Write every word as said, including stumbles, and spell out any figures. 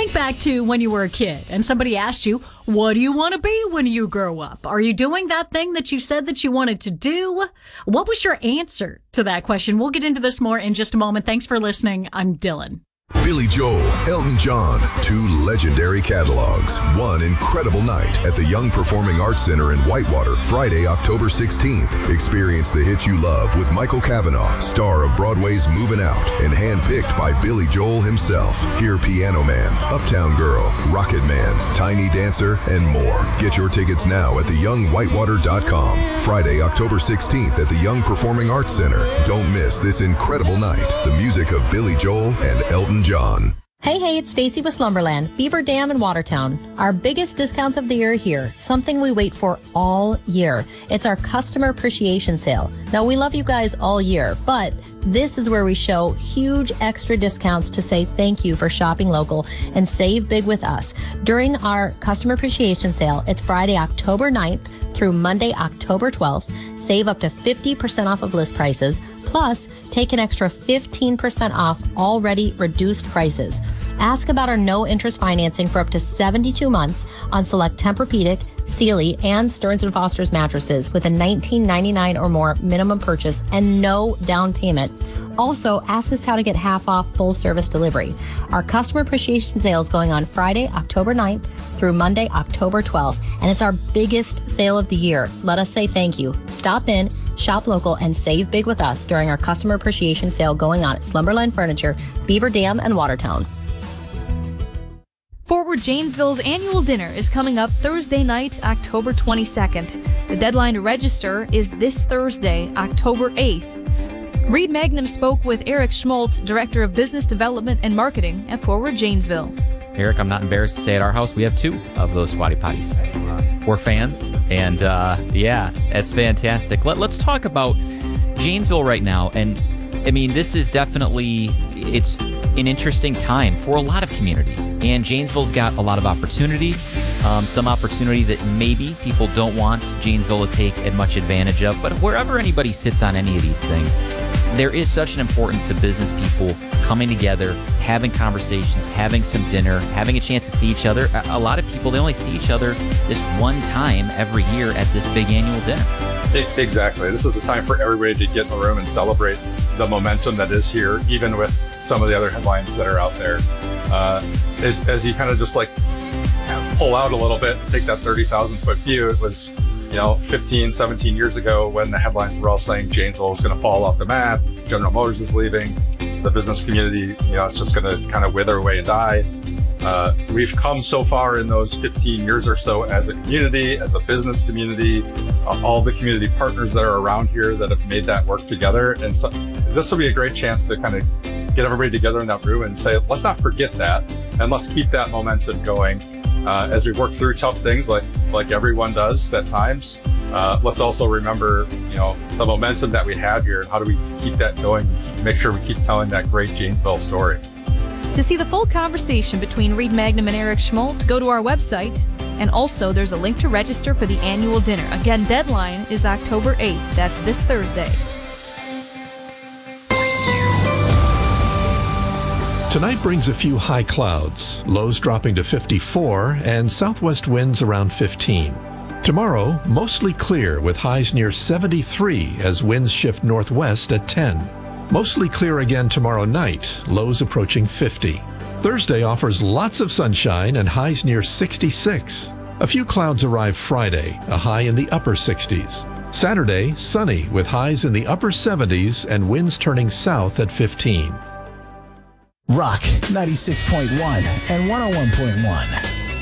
Think back to when you were a kid and somebody asked you, what do you want to be when you grow up? Are you doing that thing that you said that you wanted to do? What was your answer to that question? We'll get into this more in just a moment. Thanks for listening. I'm Dylan. Billy Joel, Elton John, two legendary catalogs, one incredible night at the Young Performing Arts Center in Whitewater, Friday, October sixteenth. Experience the hits you love with Michael Cavanaugh, star of Broadway's Moving Out, and handpicked by Billy Joel himself. Hear Piano Man, Uptown Girl, Rocket Man, Tiny Dancer, and more. Get your tickets now at the young whitewater dot com. Friday, October sixteenth at the Young Performing Arts Center. Don't miss this incredible night. The music of Billy Joel and Elton John. Hey, hey, it's Stacy with Slumberland, Beaver Dam in Watertown. Our biggest discounts of the year are here, something we wait for all year. It's our customer appreciation sale. Now, we love you guys all year, but this is where we show huge extra discounts to say thank you for shopping local and save big with us. During our customer appreciation sale, it's Friday, October ninth through Monday, October twelfth. Save up to fifty percent off of list prices. Plus, take an extra fifteen percent off already reduced prices. Ask about our no-interest financing for up to seventy-two months on select Tempur-Pedic, Sealy, and Stearns and Foster's mattresses with a nineteen ninety-nine or more minimum purchase and no down payment. Also, ask us how to get half off full service delivery. Our customer appreciation sale is going on Friday, October ninth through Monday, October twelfth, and it's our biggest sale of the year. Let us say thank you. Stop in, shop local, and save big with us during our customer appreciation sale going on at Slumberland Furniture, Beaver Dam, and Watertown. Forward Janesville's annual dinner is coming up Thursday night, October twenty-second. The deadline to register is this Thursday, October eighth. Reed Magnum spoke with Eric Schmolt, Director of Business Development and Marketing at Forward Janesville. Eric, I'm not embarrassed to say at our house we have two of those squatty potties. We're fans, and uh, yeah, it's fantastic. Let, let's talk about Janesville right now. And I mean, this is definitely, it's an interesting time for a lot of communities. And Janesville's got a lot of opportunity, um, some opportunity that maybe people don't want Janesville to take as much advantage of. But wherever anybody sits on any of these things, there is such an importance to business people coming together, having conversations, having some dinner, having a chance to see each other. A lot of people, they only see each other this one time every year at this big annual dinner. Exactly. This is the time for everybody to get in the room and celebrate the momentum that is here, even with some of the other headlines that are out there. Uh, as, as you kind of just like pull out a little bit and take that thirty thousand foot view, it was, you know, fifteen, seventeen years ago when the headlines were all saying Janesville is going to fall off the map, General Motors is leaving, the business community, you know, it's just going to kind of wither away and die. Uh, we've come so far in those fifteen years or so as a community, as a business community, uh, all the community partners that are around here that have made that work together. And so this will be a great chance to kind of get everybody together in that room and say, let's not forget that, and let's keep that momentum going uh, as we work through tough things like, like everyone does at times. Uh, let's also remember, you know, the momentum that we have here. How do we keep that going? Make sure we keep telling that great Janesville story. To see the full conversation between Reed Magnum and Eric Schmolt, go to our website. And also, there's a link to register for the annual dinner. Again, deadline is October eighth. That's this Thursday. Tonight brings a few high clouds, lows dropping to fifty-four and southwest winds around fifteen. Tomorrow, mostly clear with highs near seventy-three as winds shift northwest at ten. Mostly clear again tomorrow night, lows approaching fifty. Thursday offers lots of sunshine and highs near sixty-six. A few clouds arrive Friday, a high in the upper sixties. Saturday, sunny with highs in the upper seventies and winds turning south at fifteen. Rock ninety-six point one and one oh one point one.